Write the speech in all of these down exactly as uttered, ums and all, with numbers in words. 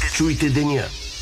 Чуйте деня.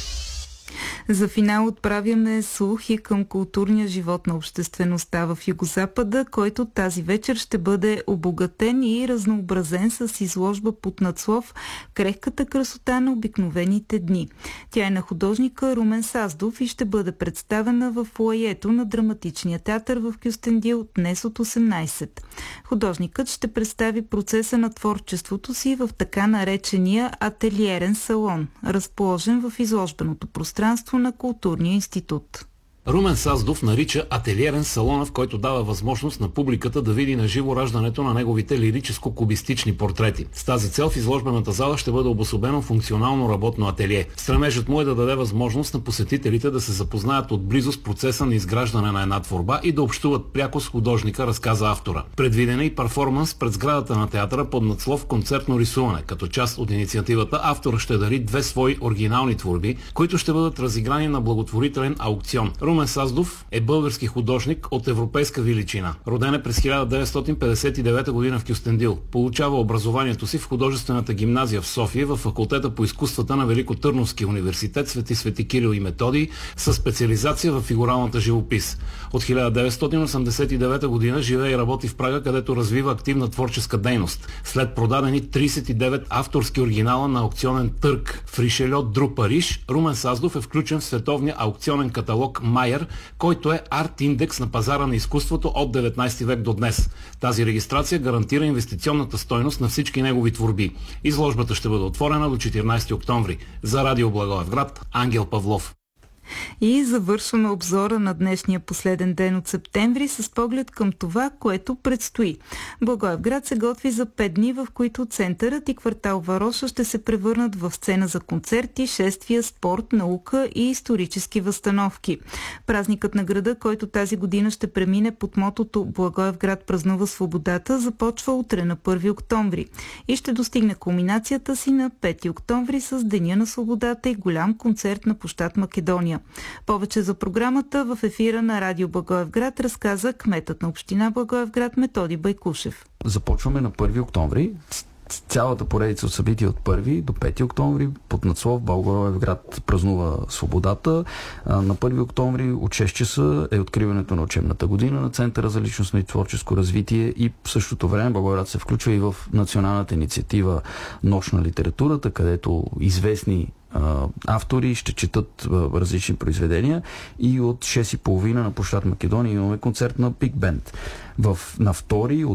За финал отправяме слухи към културния живот на обществеността в Югозапада, който тази вечер ще бъде обогатен и разнообразен с изложба под надслов "Крехката красота на обикновените дни". Тя е на художника Румен Саздов и ще бъде представена в фоайето на Драматичния театър в Кюстендил днес от осемнайсет. Художникът ще представи процеса на творчеството си в така наречения ателиерен салон, разположен в изложбеното пространство на Културния институт. Румен Саздов нарича ателиерен салона, в който дава възможност на публиката да види на живо раждането на неговите лирическо-кубистични портрети. С тази цел в изложбената зала ще бъде обособено функционално работно ателие. Стремежът му е да даде възможност на посетителите да се запознаят отблизо с процеса на изграждане на една творба и да общуват пряко с художника, разказа автора. Предвиден е и перформанс пред сградата на театъра под надслов "Концертно рисуване". Като част от инициативата автора ще дари две свои оригинални творби, които ще бъдат разиграни на благотворителен аукцион. Румен Саздов е български художник от европейска величина. Роден е през хиляда деветстотин петдесет и девета година в Кюстендил. Получава образованието си в художествената гимназия в София, във факултета по изкуствата на Великотърновския университет "Свети Свети Кирил и Методий", със специализация в фигуралната живопис. От хиляда деветстотин осемдесет и девета година живее и работи в Прага, където развива активна творческа дейност. След продадени трийсет и девет авторски оригинала на аукционен търг в Ришельо Дру Париж, Румен Саздов е включен в световния аукционен каталог Майер, който е арт-индекс на пазара на изкуството от деветнайсети век до днес. Тази регистрация гарантира инвестиционната стойност на всички негови творби. Изложбата ще бъде отворена до четиринайсети октомври. За Радио Благоевград, Ангел Павлов. И завършваме обзора на днешния последен ден от септември с поглед към това, което предстои. Благоевград се готви за пет дни, в които центърът и квартал Вароша ще се превърнат в сцена за концерти, шествия, спорт, наука и исторически възстановки. Празникът на града, който тази година ще премине под мотото "Благоевград празнува свободата", започва утре на първи октомври и ще достигне кулминацията си на пети октомври с Деня на свободата и голям концерт на площад Македония. Повече за програмата в ефира на Радио Благоевград разказа кметът на община Благоевград Методи Байкушев. Започваме на първи октомври. Цялата поредица от събития от първи до пети октомври под надслов "Благоевград празнува свободата". На първи октомври от шест часа е откриването на учебната година на Центъра за личностно и творческо развитие и в същото време Благоевград се включва и в националната инициатива "Нощ на литературата", където известни автори ще четат различни произведения, и от шест и половина на площад Македония имаме концерт на Биг Бенд. В, на втори